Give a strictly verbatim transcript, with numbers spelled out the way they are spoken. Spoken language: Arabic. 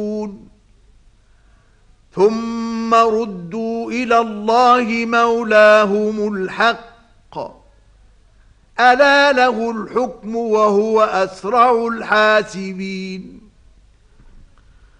ثم ردوا إلى الله مولاهم الحق ألا له الحكم وهو أسرع الحاسبين